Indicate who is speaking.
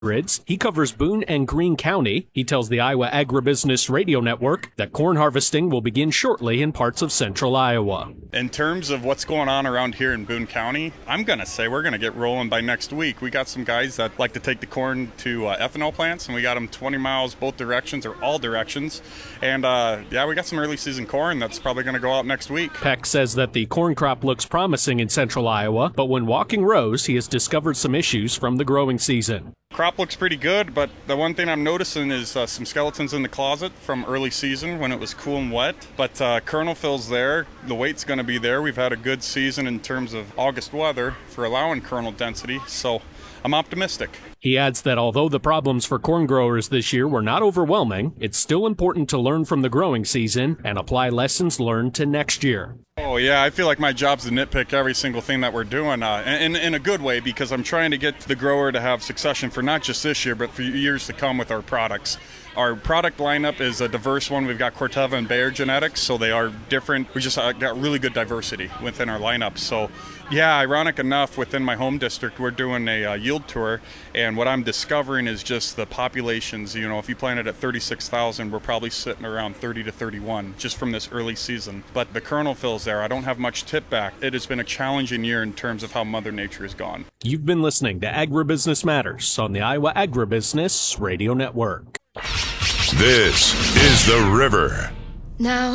Speaker 1: Grids. He covers Boone and Greene County. He tells the Iowa Agribusiness Radio Network that corn harvesting will begin shortly in parts of central Iowa.
Speaker 2: In terms of what's going on around here in Boone County, I'm going to say we're going to get rolling by next week. We got some guys that like to take the corn to ethanol plants, and we got them 20 miles both directions or all directions. And we got some early season corn that's probably going to go out next week.
Speaker 1: Peck says that the corn crop looks promising in central Iowa, but when walking rows, he has discovered some issues from the growing season.
Speaker 2: Crop looks pretty good, but the one thing I'm noticing is some skeletons in the closet from early season when it was cool and wet. But kernel fill's there. The weight's going to be there. We've had a good season in terms of August weather for allowing kernel density, so I'm optimistic.
Speaker 1: He adds that although the problems for corn growers this year were not overwhelming, it's still important to learn from the growing season and apply lessons learned to next year.
Speaker 2: Oh, yeah, I feel like my job's to nitpick every single thing that we're doing in a good way, because I'm trying to get the grower to have succession for not just this year, but for years to come with our products. Our product lineup is a diverse one. We've got Corteva and Bayer genetics, so they are different. We just got really good diversity within our lineup. So, yeah, ironic enough, within my home district, we're doing a yield tour, and what I'm discovering is just the populations. You know, if you planted at 36,000, we're probably sitting around 30 to 31 just from this early season. But the kernel fill's there. I don't have much tip back. It has been a challenging year in terms of how Mother Nature has gone.
Speaker 1: You've been listening to Agribusiness Matters on the Iowa Agribusiness Radio Network.
Speaker 3: This is The River.
Speaker 4: Now